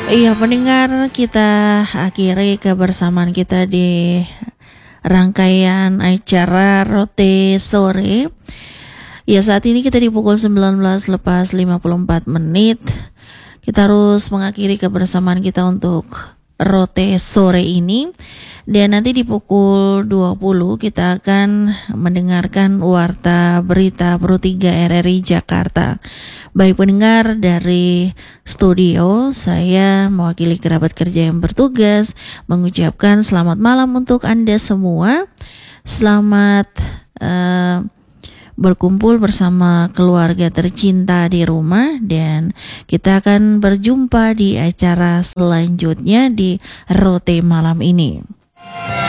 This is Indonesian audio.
Iya, pendengar, kita akhiri kebersamaan kita di rangkaian acara Rote Sore. Ya, saat ini kita di pukul 19 lepas 54 menit. Kita harus mengakhiri kebersamaan kita untuk Rote Sore ini. Dan nanti di pukul 20 kita akan mendengarkan Warta Berita Pro 3 RRI Jakarta. Baik pendengar, dari studio saya mewakili kerabat kerja yang bertugas mengucapkan selamat malam untuk Anda semua. Selamat berkumpul bersama keluarga tercinta di rumah, dan kita akan berjumpa di acara selanjutnya di Rote malam ini.